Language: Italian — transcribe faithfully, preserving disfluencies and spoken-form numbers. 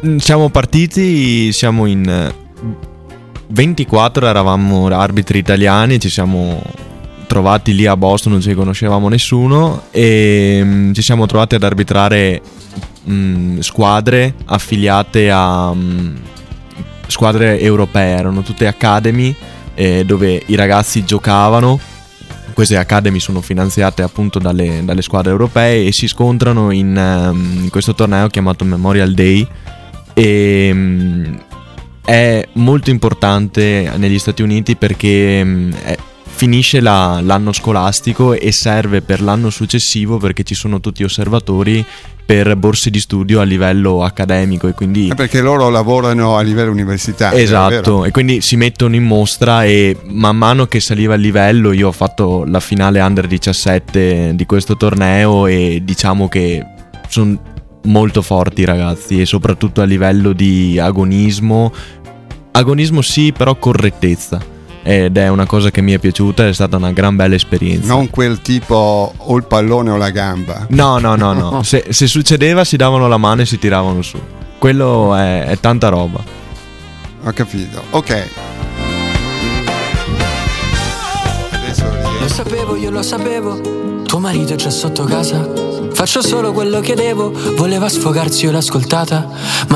Siamo partiti, siamo in ventiquattro, eravamo arbitri italiani, ci siamo trovati lì a Boston, non ci conoscevamo nessuno e um, ci siamo trovati ad arbitrare um, squadre affiliate a um, squadre europee, erano tutte academy eh, dove i ragazzi giocavano. Queste academy sono finanziate appunto dalle, dalle squadre europee e si scontrano in, um, in questo torneo chiamato Memorial Day. E um, è molto importante negli Stati Uniti perché um, è, finisce la, l'anno scolastico e serve per l'anno successivo perché ci sono tutti osservatori per borse di studio a livello accademico e quindi eh perché loro lavorano a livello universitario. Esatto, e quindi si mettono in mostra e man mano che saliva il livello, io ho fatto la finale under diciassette di questo torneo e diciamo che sono molto forti i ragazzi e soprattutto a livello di agonismo agonismo sì, però correttezza, ed è una cosa che mi è piaciuta, è stata una gran bella esperienza. Non quel tipo o il pallone o la gamba. No, no, no, no. se, se succedeva si davano la mano e si tiravano su. Quello è, è tanta roba. Ho capito, ok. Lo sapevo, io lo sapevo. Tuo marito è già sotto casa. Faccio solo quello che devo. Voleva sfogarsi, io l'ho ascoltata. Ma